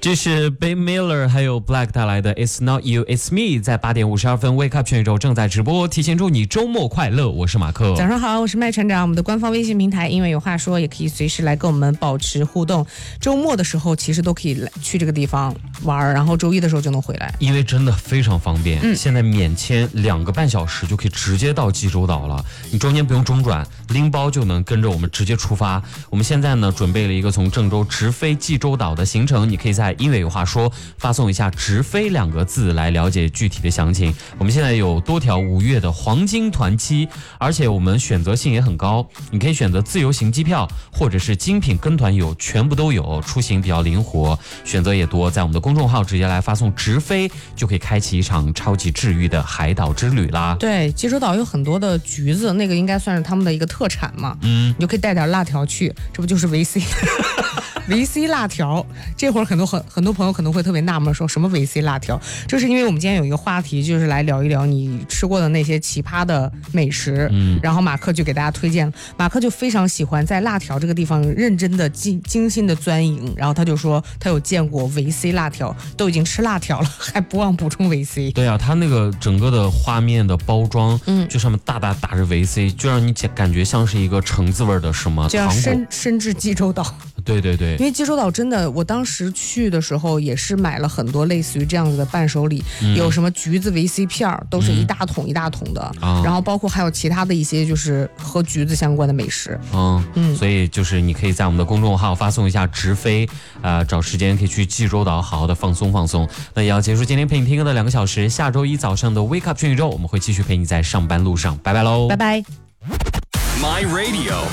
这是 Ben Miller 还有 Black 带来的 It's Not You It's Me， 在8点52分 Wake Up 全宇宙正在直播，提前祝你周末快乐。我是马克。 早上好，我是麦船长。我们的官方微信平台因为有话说，也可以随时来跟我们保持互动。周末的时候其实都可以来去这个地方玩，然后周一的时候就能回来， 因为真的非常方便。现在免签2个半小时就可以直接到济州岛了，你中间不用中转，拎包就能跟着我们直接出发。我们现在呢准备了一个从郑州直飞济州岛的行程，你可以在因为有话说发送一下直飞2个字来了解具体的详情。我们现在有多条5月的黄金团期，而且我们选择性也很高，你可以选择自由行机票或者是精品跟团游，全部都有，出行比较灵活，选择也多。在我们的公众号直接来发送直飞，就可以开启一场超级治愈的海岛之旅啦。 对，济州岛有很多的橘子，那个应该算是他们的一个特产嘛。你就可以带点辣条去，这不就是维 C 维 C 辣条？这会儿很多朋友可能会特别纳闷，说什么维 C 辣条？就是因为我们今天有一个话题，就是来聊一聊你吃过的那些奇葩的美食。然后马克就给大家推荐了，马克就非常喜欢在辣条这个地方认真的精心的钻营，然后他就说他有见过维 C 辣条，都已经吃辣条了，还不忘补充维 C。 对啊，他那个整个的画面的包装，就上面大大打着维 C，就让你感觉像是一个橙子味的什么糖果， 这样深至济州岛。 对对对， 因为济州岛真的，我当时去的时候也是买了很多类似于这样子的伴手礼，有什么橘子维 C 片都是一大桶一大桶的，然后包括还有其他的一些就是和橘子相关的美食。 所以就是你可以在我们的公众号发送一下直飞，找时间可以去济州岛好好的放松放松。那也要结束今天陪你听歌的2个小时，下周一早上的 Wake Up 全宇宙我们会继续陪你在上班路上，拜拜喽， 拜拜。 My Radio。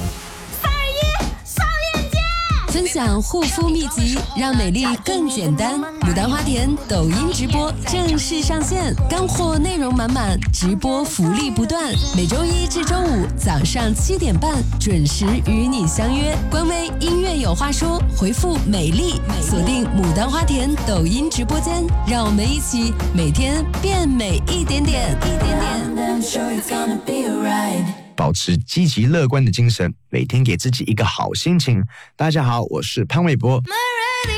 分享护肤秘籍，让美丽更简单。牡丹花田抖音直播正式上线，干货内容满满，直播福利不断。每周1至周5早上7点半准时与你相约。官微音乐有话说，回复美丽，锁定牡丹花田抖音直播间，让我们一起每天变美一点点。 保持积极乐观的精神，每天给自己一个好心情。大家好，我是潘玮柏。